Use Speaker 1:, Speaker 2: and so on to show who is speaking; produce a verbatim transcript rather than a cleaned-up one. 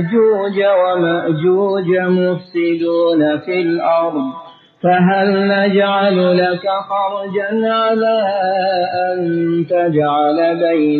Speaker 1: يأجوج ومأجوج مفسدون في الأرض فهل نجعل لك خرجا على أن تجعل بيننا